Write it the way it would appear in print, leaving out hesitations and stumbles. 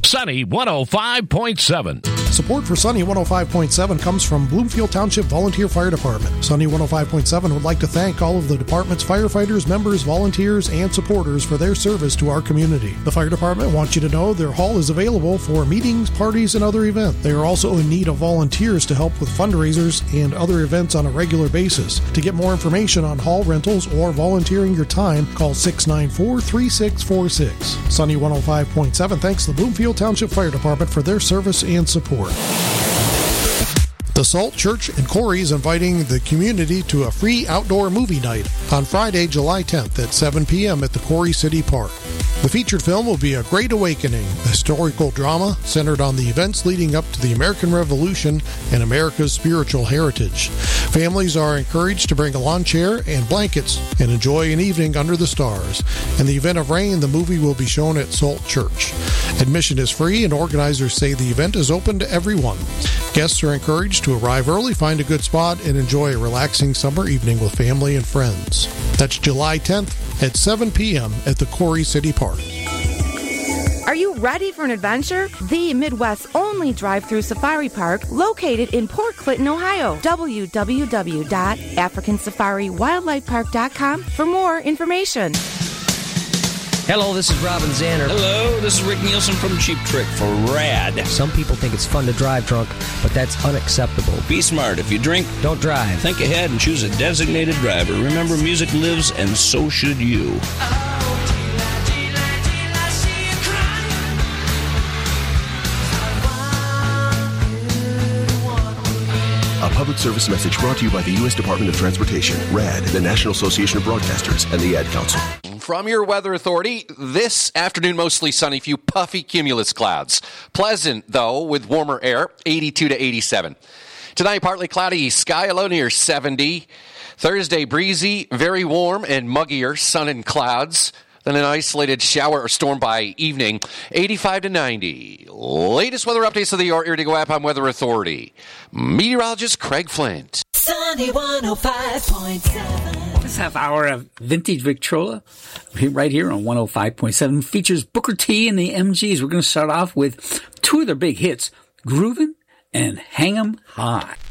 Sunny 105.7. Support for Sunny 105.7 comes from Bloomfield Township Volunteer Fire Department. Sunny 105.7 would like to thank all of the department's firefighters, members, volunteers, and supporters for their service to our community. The fire department wants you to know their hall is available for meetings, parties, and other events. They are also in need of volunteers to help with fundraisers and other events on a regular basis. To get more information on hall rentals or volunteering your time, call 694-3646. Sunny 105.7 thanks the Bloomfield Township Fire Department for their service and support. The Salt Church in Corey is inviting the community to a free outdoor movie night on Friday, July 10th at 7 p.m. at the Corey City Park. The featured film will be A Great Awakening, a historical drama centered on the events leading up to the American Revolution and America's spiritual heritage. Families are encouraged to bring a lawn chair and blankets and enjoy an evening under the stars. In the event of rain, the movie will be shown at Salt Church. Admission is free, and organizers say the event is open to everyone. Guests are encouraged to arrive early, find a good spot, and enjoy a relaxing summer evening with family and friends. That's July 10th at 7 p.m. at the Corey City Park. Are you ready for an adventure? The Midwest's only drive-through safari park located in Port Clinton, Ohio. www.africansafariwildlifepark.com for more information. Hello, this is Robin Zander. Hello, this is Rick Nielsen from Cheap Trick for RAD. Some people think it's fun to drive drunk, but that's unacceptable. Be smart. If you drink, don't drive. Think ahead and choose a designated driver. Remember, music lives, and so should you. A public service message brought to you by the U.S. Department of Transportation, RAD, the National Association of Broadcasters, and the Ad Council. From your weather authority, this afternoon mostly sunny, few puffy cumulus clouds. Pleasant, though, with warmer air, 82 to 87. Tonight, partly cloudy, sky low near 70. Thursday, breezy, very warm and muggier, sun and clouds. Then an isolated shower or storm by evening, 85 to 90. Latest weather updates of the Irtigo app on Weather Authority. Meteorologist Craig Flint. Sunny 105.7. This half hour of vintage Victrola right here on 105.7 features Booker T and the MGs. We're going to start off with two of their big hits, Groovin' and Hang 'em High.